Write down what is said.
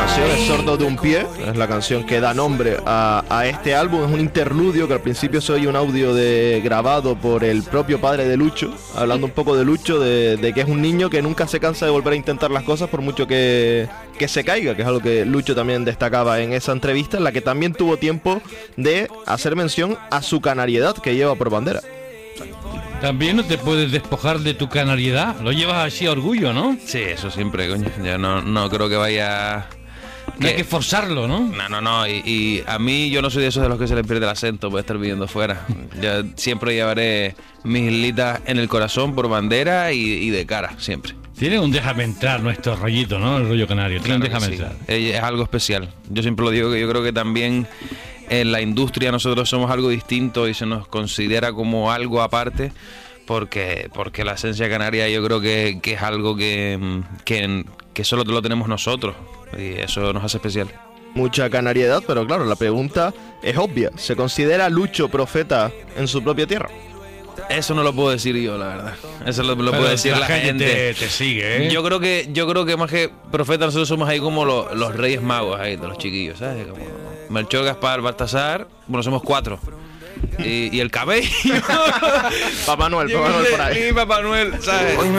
canción es Sordo de un pie, es la canción que da nombre a este álbum. Es un interludio que al principio se oye un audio grabado por el propio padre de Lucho, hablando un poco de Lucho, de que es un niño que nunca se cansa de volver a intentar las cosas por mucho que se caiga, que es algo que Lucho también destacaba en esa entrevista, en la que también tuvo tiempo de hacer mención a su canariedad que lleva por bandera. También no te puedes despojar de tu canariedad, lo llevas así a orgullo, ¿no? Sí, eso siempre, coño. Ya no creo que vaya... No hay que forzarlo, ¿no? No. Y a mí yo no soy de esos de los que se les pierde el acento por estar viviendo fuera. Yo siempre llevaré mis islitas en el corazón por bandera y de cara, siempre. Tiene un déjame entrar nuestro rollito, ¿no? El rollo canario. Tiene un déjame entrar. Es algo especial. Yo siempre lo digo, que yo creo que también en la industria nosotros somos algo distinto y se nos considera como algo aparte, porque la esencia canaria yo creo que es algo que solo lo tenemos nosotros y eso nos hace especial. Mucha canariedad, pero claro, la pregunta es obvia. ¿Se considera Lucho profeta en su propia tierra? Eso no lo puedo decir yo, la verdad. Eso lo puede decir la gente. Te sigue, ¿eh? Yo creo que más que profeta nosotros somos ahí como los reyes magos ahí de los chiquillos, ¿sabes? Como Melchor, Gaspar, Baltasar. Bueno, somos 4. Y el cabello. Papá Noel por ahí. Y Papá Noel, ¿sabes?